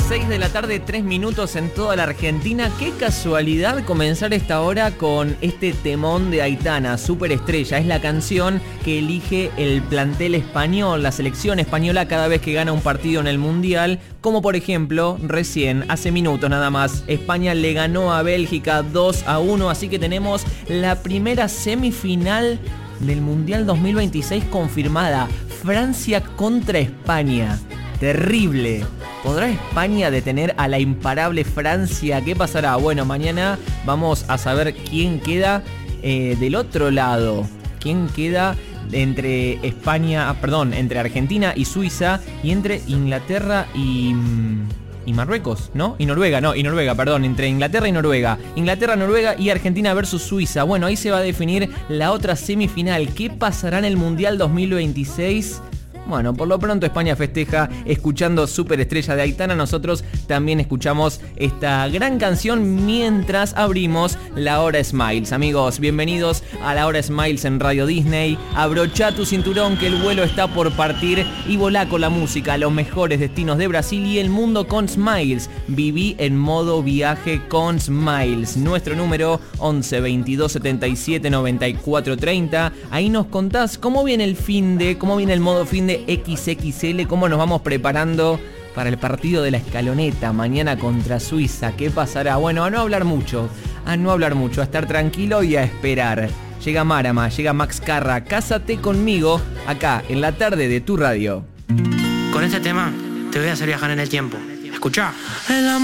6 de la tarde, 3 minutos en toda la Argentina. Qué casualidad comenzar esta hora con este temón de Aitana, Superestrella. Es la canción que elige el plantel español, la selección española, cada vez que gana un partido en el Mundial. Como por ejemplo, recién, hace minutos nada más, España le ganó a Bélgica 2-1. Así que tenemos la primera semifinal del Mundial 2026 confirmada. Francia contra España. Terrible. ¿Podrá España detener a la imparable Francia? ¿Qué pasará? Bueno, mañana vamos a saber quién queda del otro lado. ¿Quién queda entre entre Argentina y Suiza y entre Inglaterra y Marruecos, ¿no? Y Noruega, entre Inglaterra y Noruega. Inglaterra, Noruega y Argentina versus Suiza. Bueno, ahí se va a definir la otra semifinal. ¿Qué pasará en el Mundial 2026? Bueno, por lo pronto España festeja escuchando Superestrella de Aitana. Nosotros también escuchamos esta gran canción mientras abrimos la Hora Smiles. Amigos, bienvenidos a la Hora Smiles en Radio Disney. Abrochá tu cinturón que el vuelo está por partir y volá con la música a los mejores destinos de Brasil y el mundo con Smiles. Viví en modo viaje con Smiles. Nuestro número 11 22 77 94 30. Ahí nos contás cómo viene el modo fin de XXL, cómo nos vamos preparando para el partido de la escaloneta mañana contra Suiza. ¿Qué pasará? Bueno, a no hablar mucho, a estar tranquilo y a esperar. Llega Marama, llega Max Carra, Cásate conmigo, acá en la tarde de tu radio. Con este tema te voy a hacer viajar en el tiempo. Escuchá.